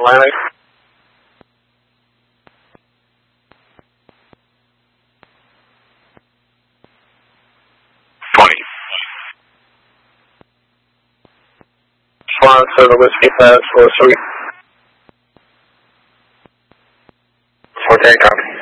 Atlantic. 20. Swan to the Whiskey Pass for 3. 48, copy.